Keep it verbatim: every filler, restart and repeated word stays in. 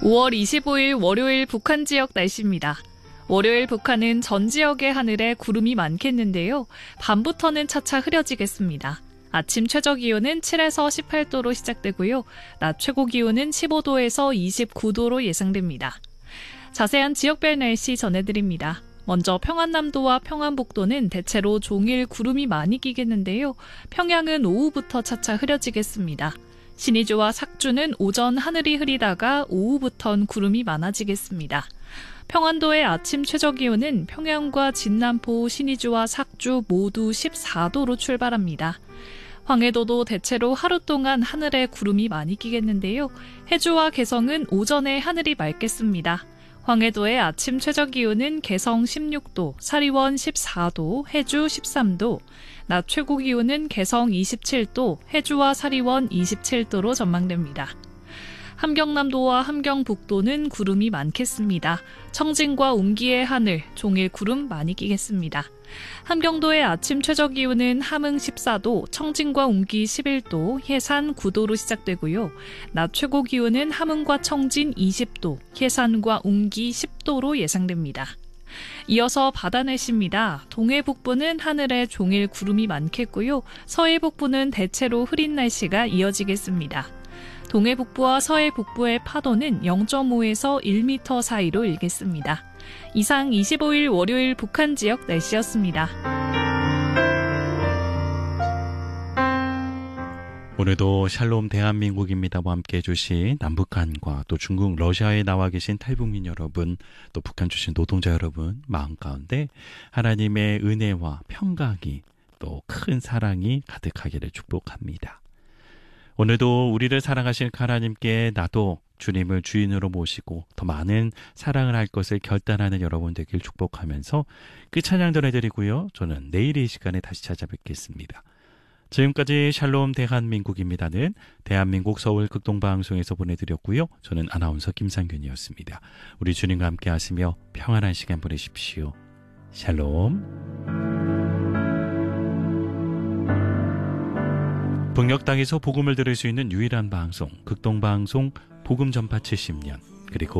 오월 이십오일 월요일 북한 지역 날씨입니다. 월요일 북한은 전 지역의 하늘에 구름이 많겠는데요. 밤부터는 차차 흐려지겠습니다. 아침 최저 기온은 칠에서 십팔 도로 시작되고요. 낮 최고 기온은 십오 도에서 이십구 도로 예상됩니다. 자세한 지역별 날씨 전해드립니다. 먼저 평안남도와 평안북도는 대체로 종일 구름이 많이 끼겠는데요. 평양은 오후부터 차차 흐려지겠습니다. 신의주와 삭주는 오전 하늘이 흐리다가 오후부턴 구름이 많아지겠습니다. 평안도의 아침 최저 기온은 평양과 진남포, 신의주와 삭주 모두 십사 도로 출발합니다. 황해도도 대체로 하루 동안 하늘에 구름이 많이 끼겠는데요. 해주와 개성은 오전에 하늘이 맑겠습니다. 황해도의 아침 최저 기온은 개성 십육 도, 사리원 십사 도, 해주 십삼 도, 낮 최고 기온은 개성 이십칠 도, 해주와 사리원 이십칠 도로 전망됩니다. 함경남도와 함경북도는 구름이 많겠습니다. 청진과 운기의 하늘, 종일 구름 많이 끼겠습니다. 함경도의 아침 최저 기온은 함흥 십사 도, 청진과 운기 십일 도, 해산 구 도로 시작되고요. 낮 최고 기온은 함흥과 청진 이십 도, 해산과 운기 십 도로 예상됩니다. 이어서 바다 날씨입니다. 동해 북부는 하늘에 종일 구름이 많겠고요. 서해 북부는 대체로 흐린 날씨가 이어지겠습니다. 동해 북부와 서해 북부의 파도는 영 점 오에서 일 미터 사이로 일겠습니다. 이상 이십오일 월요일 북한 지역 날씨였습니다. 오늘도 샬롬 대한민국입니다와 함께해 주신 남북한과 또 중국 러시아에 나와 계신 탈북민 여러분, 또 북한 출신 노동자 여러분 마음 가운데 하나님의 은혜와 평강이 또 큰 사랑이 가득하기를 축복합니다. 오늘도 우리를 사랑하실 하나님께 나도 주님을 주인으로 모시고 더 많은 사랑을 할 것을 결단하는 여러분 되길 축복하면서 그 찬양 전해드리고요. 저는 내일 이 시간에 다시 찾아뵙겠습니다. 지금까지 샬롬 대한민국입니다는 대한민국 서울 극동방송에서 보내드렸고요. 저는 아나운서 김상균이었습니다. 우리 주님과 함께 하시며 평안한 시간 보내십시오. 샬롬. 북녘 땅에서 복음을 들을 수 있는 유일한 방송, 극동방송 복음 전파 칠십 년, 그리고